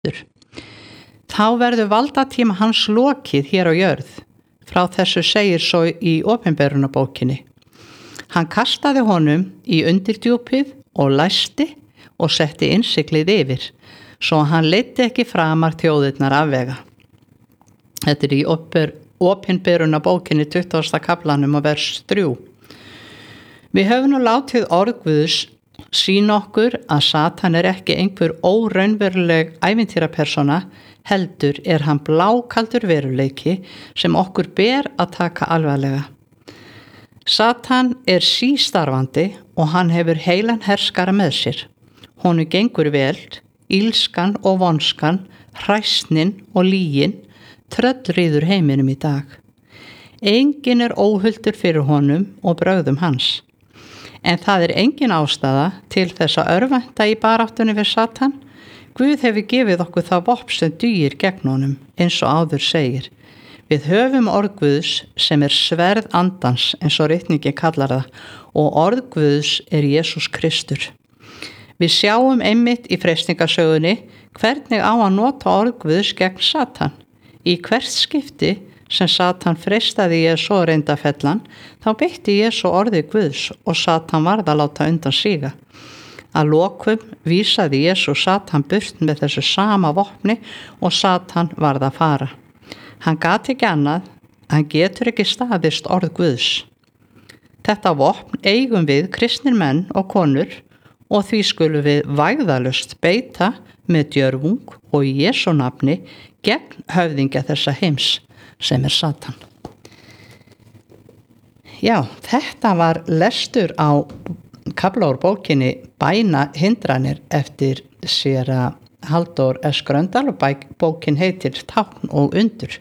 Þá verður valdatíma hans lokið hér á jörð. Frá þessu segir svo í opinberunarbókinni. Hann kastaði honum í undirdjúpið og læsti og setti innsiglið yfir, svo hann leiddi ekki framar þjóðirnar afvega. Þetta í opinberunarbókinni 20. kaflanum og vers 3. Við höfum nú látið orð Guðs sýna okkur að Satan ekki einhver óraunveruleg ævintýrapersóna, heldur hann blákaldur veruleiki sem okkur ber að taka alvarlega. Satan sístarfandi og hann hefur heilan herskara með sér. Honum gengur vel, ílskan og vonskan, hræsnin og lygin tröllríður heiminum í dag. Enginn óhultur fyrir honum og brögðum hans. En það engin ástæða til þess að örvænta í baráttunni við Satan. Guð hefur gefið okkur það vopn sem dugir gegn honum, eins og áður segir. Við höfum orð Guðs sem sverð andans, eins og ritningin kallar það, og orð Guðs Jesús Kristur. Við sjáum einmitt í freistingasögunni hvernig á að nota orð Guðs gegn Satan. Í hvert skipti sem Satan freistaði Jesú og reynda fellan, þá beitti Jesú orði Guðs og Satan varð að láta undan síga. Að lokum vísaði Jesú Satan burt með þessu sama vopni og Satan varð að fara. Hann gat ekki annað, hann getur ekki staðist orð Guðs. Þetta vopn eigum við kristnir menn og konur og því skulum við vægðalust beita með djörfung og í Jesú nafni gegn höfðingja þessa heims sem Satan. Já, þetta var lestur á kafla úr bókinni Bænahindranir eftir séra Halldór S. Gröndal og bókin heitir Tákn og undur.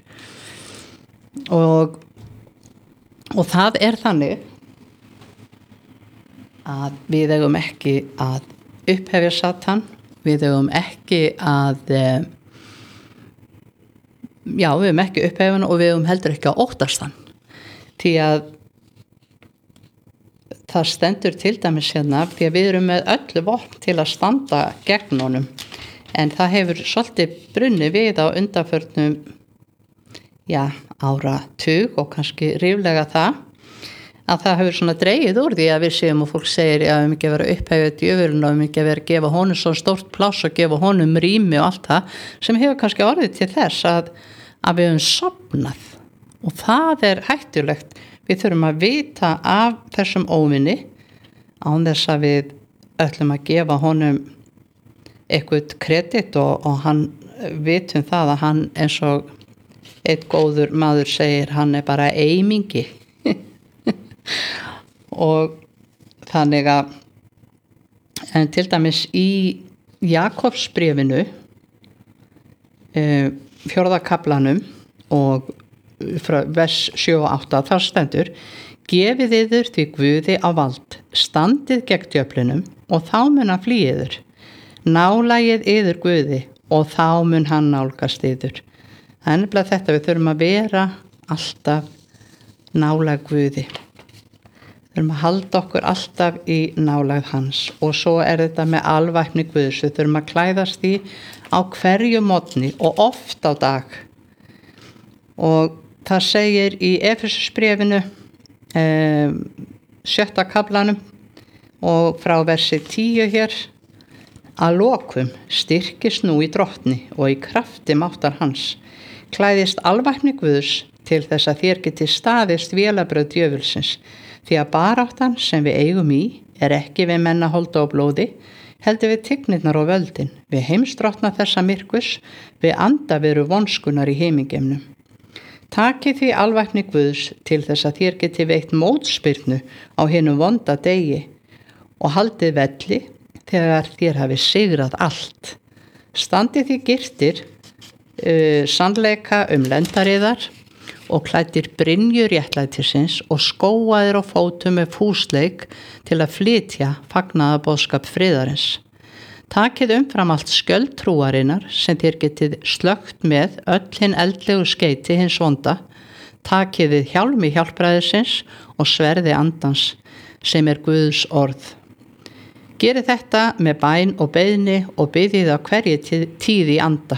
Og það þannig að við eigum ekki að upphefja Satan, við eigum ekki að við eigum ekki upphefja hann og við eigum heldur ekki að óttast hann. Því að það stendur til dæmis hérna því að við erum með öllu vopn til að standa gegn honum. En það hefur svolítið brunnið við á undanförnum áratug og kannski ríflega það hefur svona dregið úr því að við séum og fólk segir að við ekki vera upphefja djöfulinn og við ekki vera að gefa honum svo stórt pláss og gefa honum rými og allt það sem hefur kannski orðið til þess að við höfum sofnað og það hættulegt. Við þurfum að vita af þessum óvinni án þess að við ætlum að gefa honum eitthvað kredit og hann vitum það að hann eins og einn góður maður segir hann bara eimingi og þannig að en til dæmis í Jakobsbréfinu 4. kaflanum og frá vers 7 og 8 þar stendur gefið yður því Guði á vald standið gegn djöflinum og þá mun hann flýja yður nálagið yður Guði og þá mun hann nálgast yður. Það nefnilega þetta við þurfum að vera alltaf nálæg Guði, þurfum að halda okkur alltaf í nálægð hans og svo þetta með alvæpni Guðs. Við þurfum að klæðast í á hverju morgni og oft á dag og það segir í Efesusbréfinu 7. kaflanum og frá versi 10 hér að lokum styrkist nú í drottni og í krafti máttar hans klæðist alvæpni Guðs til þess að þér geti staðist vélabrögð djöfulsins því að baráttan sem við eigum í ekki við mennaholda og blóði heldur við tignirnar og völdin við heimsdrottna þessa myrkurs við andaveru vonskunar í heimingeimnum. Takið því alvæpni Guðs til þess að þér geti veitt mótspyrnu á hinum vonda degi og haldið velli þegar þér hafið sigrað allt. Standið því girtir sannleika lendariðar og klæddir brynju réttlætisins og skóaðir á fótum með fúsleik til að flytja fagnaðarboðskap friðarins. Takið umfram allt skjöld trúarinnar sem þér getið slögt með öll hinn eldlegu skeyti hins vonda. Takið við hjálmi hjálpræðisins og sverði andans sem Guðs orð. Gerið þetta með bæn og beiðni og biðið á hverju tíð í anda.